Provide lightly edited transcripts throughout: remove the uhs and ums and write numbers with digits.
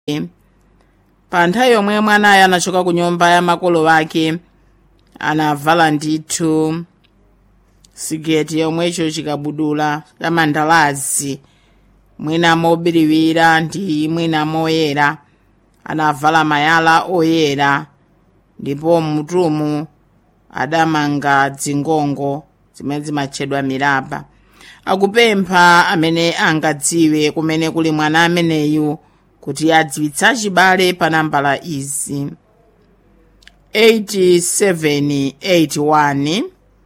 Pa nthawi yomwe mwanayo anachoka ku nyumba ya makolo ake anavala ndithu siketi yomwecho chikabudula cha mandalazi mwina mobiriwira ndi mwina moyera, anavala mayala oyera ndipo mmutumu adamanga dzingongo zimene zimatchedwa miraba. Akupempha amene angadziwe kumene kuli mwana ameneyu kuti adziwitse achibale pa nambala izi: 8781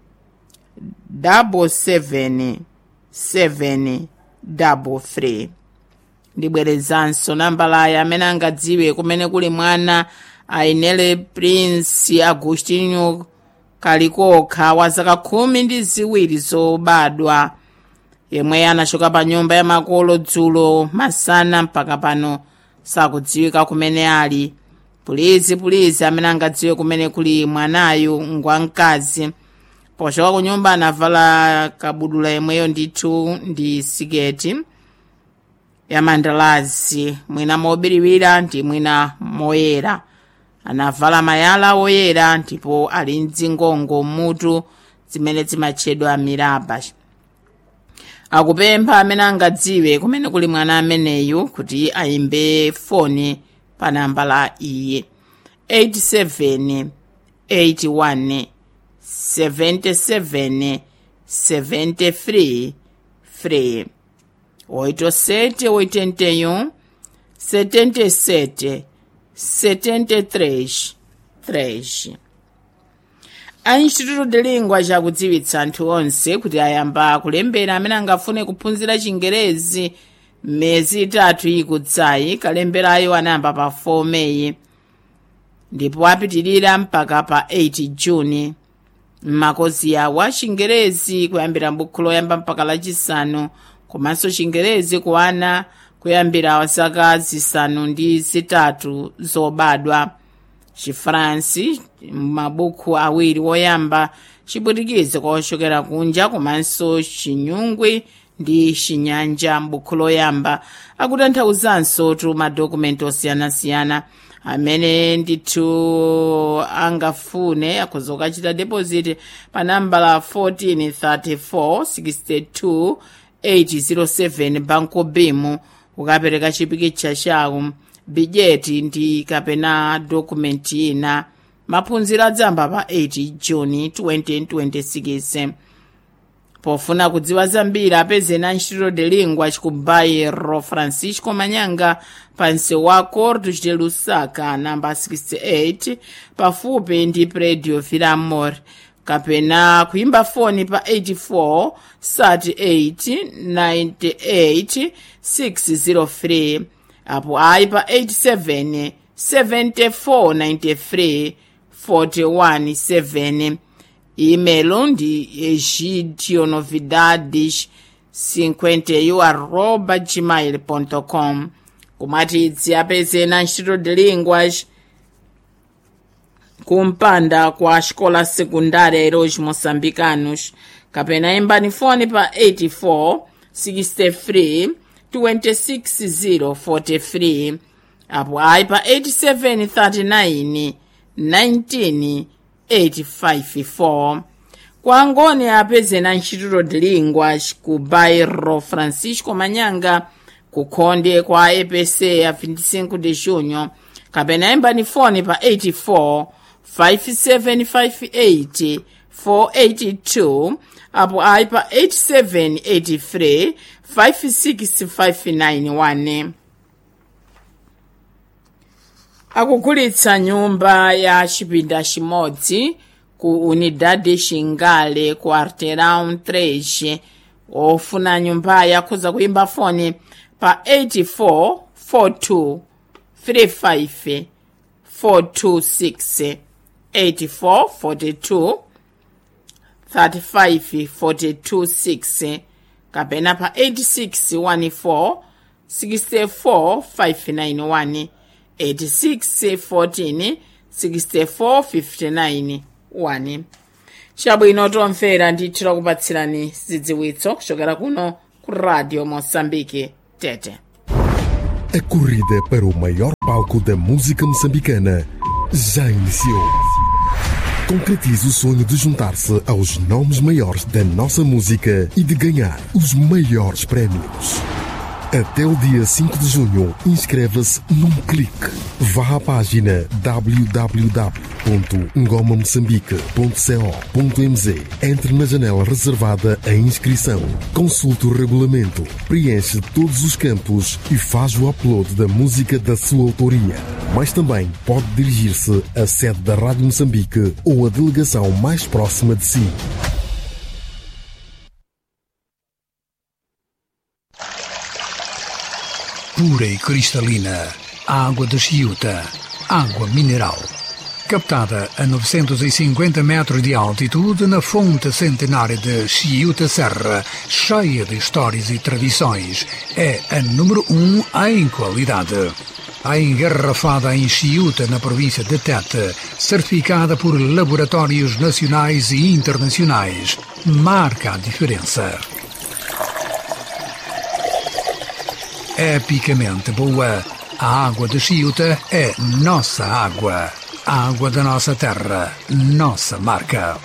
77733. Ndibwerezanso nambala amene angadziwe kumene kuli mwana Ainele Prince Agostinho Kalikokha wa zaka 12 zobadwa, yemwe anachoka pa nyumba ya makolo dzulo masana mpaka pano sakudziwika kumene ali. Pulizi amene angadziwe kumene kuli mwanayu ngwamkazi. Pochoka ku nyumba anavala kabudula yemweyo ndithu ndi siketi ya mandalazi mwina mobiriwira ndi mwina moyera, anavala mayala oyera ndipo ali mdzingongo mutu zimene zimatchedwa miraba. Akupempha amene angadziwe kumene kuli mwana ameneyu kuti ayimbe foni pa nambala iyi: 8781 77 73 free 8781 77 73 3. A Instituto de Língua chakudziwitsa anthu onse kuti ayamba kulembera amene angafune kuphunzira Chingerezi miyezi 3 ikudzayi. Kalemberayo anayamba pa 4 Meyi ndipo apitirira mpaka pa 8 Juni. Makozi awa Chingerezi kuyambira m'buku loyamba mpaka lachisanu, komanso Chingerezi ku ana kuyambira zaka zisanu ndi zitatu zobadwa, Chifaransi mabuku awiri woyamba, Chipwitikizi kochokera kunja, komanso Chinyungwe ndi Chinyanja m'buku loyamba. Akutanthauzanso tu madokumenti osiyanasiyana amene ndithu angafune akhoza kukachita deposit pa nambala 1434 62 807 Banco Bimu, kukapereka chipikicha chawo, bijeti ndi kapena dokumenti ina. Maphunziro adzamba pa 8 Juni 2026. Pofuna kudziwa zambiri apeze na Instituto de Língua ku bairro Francisco Manyanga pansi wa Cordo de Lusaka namba 68 pafupi ndi Predio Filamor, kapena kuimba foni pa 84 38 98 603 apo ayi pa 87 74 93 41 7. Email ndi egidionovidades51@gmail.com. Kumati apeze na Instituto de Língua kumpanda kwa Escola Secundária Heróis Moçambicanos, kapena imbani foni pa 84 63 26 043 apo ayi pa 87 39 19 854. Kwa ngoni apeze na Instituto de Língua ku bairro Francisco Manyanga kukhonde kwa EPC ya 25 de junho, kapena imbani foni pa 84 5758 482 apo ayi pa 8783 56591. Akugulitsa nyumba ya chipinda chimodzi ku Unidade Xingale Quarteirão 3. Ofuna nyumba yakhoza kuimba foni pa 84 42 35 426 84 42 35 426 kapena pa 86 14 64 591 86 14 64 59 1. Chabwino tomvera ndithira kupatsirani zidziwitso kuchokera kuno ku Radio Mozambique Tete. A corrida para o maior palco da música moçambicana já iniciou. Concretize o sonho de juntar-se aos nomes maiores da nossa música e de ganhar os maiores prémios. Até o dia 5 de junho, inscreva-se num clique. Vá à página www.ngomamoçambique.co.mz. Entre na janela reservada à inscrição. Consulte o regulamento, preenche todos os campos e faz o upload da música da sua autoria. Mas também pode dirigir-se à sede da Rádio Moçambique ou à delegação mais próxima de si. Pura e cristalina, a água de Chiuta, água mineral. Captada a 950 metros de altitude na fonte centenária de Chiuta Serra, cheia de histórias e tradições, é a número 1 em qualidade. A engarrafada em Chiuta, na província de Tete, certificada por laboratórios nacionais e internacionais, marca a diferença. Epicamente boa, a água de Chiuta é nossa água. A água da nossa terra, nossa marca.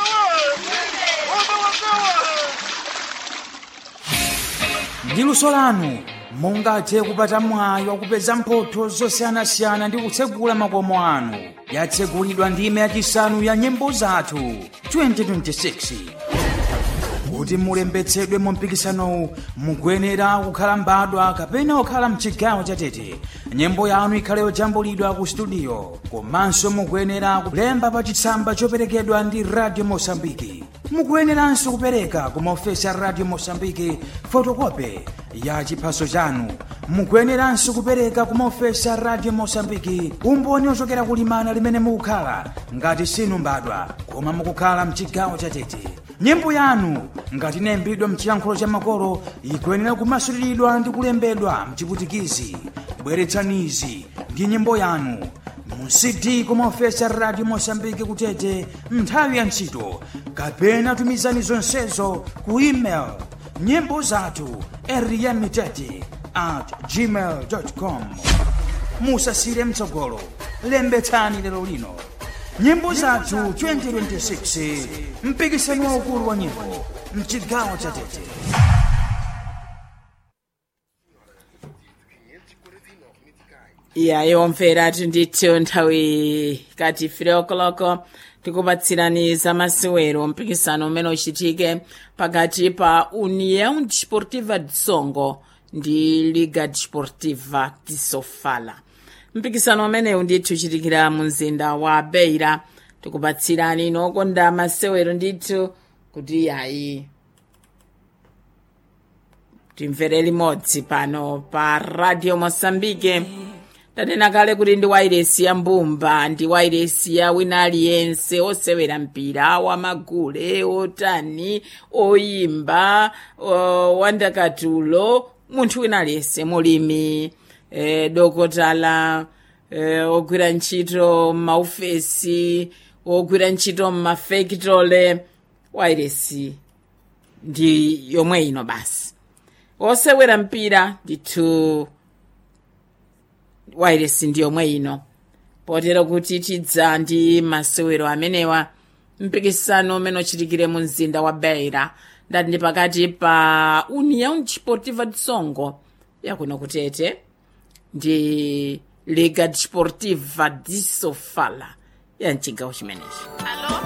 Ndilo solano mungathe kupata mwayi wakupeza mphotho zosiyanasiyana ndi kutsegula makomo anu. Yatsegulidwa ndime yachisanu ya nyimbo zathu 2026. Kuti mulembetsedwe mu mpikisanowu mukuyenera kukhala mbadwa kapena kukhala mchigawo cha Tete. Nyimbo yanu ikhale yojambulidwa ku studio. Komanso mukuyenera kulemba pa chitsamba choperekedwa ndi Radio Mosambiki. Mukuyeneranso kupereka ku maofesi a Radio Mosambiki fotokopi ya chiphaso chanu. Mukuyeneranso kupereka ku maofesi a Radio Mosambiki umboni ochokera kulimana limene mukukhala ngati sinu mbadwa koma mukukhala mchigawo cha Tete. Nyimbo yanu ngati inayimbidwa mchiyankhulo cha makolo ikuyenera kumasuliridwa ndi kulembedwa mchiputikizi. Bweretsanizi ndi nyimbo yanu mu CD ku maofesi a Radio Mosambiki kutete nthawi ya ntchito kapena tumizani zonsezo ku email nyimbo zathu eriyamitete@gmail.com. Musasire mtsogolo, lembetsani lero lino. Nyimbo zathu 2026, mpikisano waukulu wa nyimbo mchigawo cha Tete. yomvera tindithu nthawi kati 3 o'clock tikupatsirani za masewero mpikisano umene uchitike pakati pa União Desportiva de Songo ndi Liga Desportiva de Sofala. Mpikisano umenewu ndithu uchitikira mu mzinda wa Beira. Tikupatsirani nokonda masewero ndithu kuti yayi timvere limodzi pano pa Radio Mosambike. Tanena kale kuti ndi wairesi ya mbumba, ndi wairesi ya wina aliyense osewera mpira wa magule, otani, oyimba, wandakatulo, munthu wina aliyense, mulimi, dokotala, ogwira ntchito maufesi, ogwira ntchito mafekitole, wairesi ndi yomwe ino basi. Osewera mpira ndithu wairesi ndi yomwe ino. Potero kuti tidza ndi masewero amenewa mpikisano umene uchitikire mu mzinda wa Beira. Ndati ndi pakati pa União Desportiva de Songo yakuno kutete ndi Liga Desportiva de Sofala ya mchigawo chimenechi.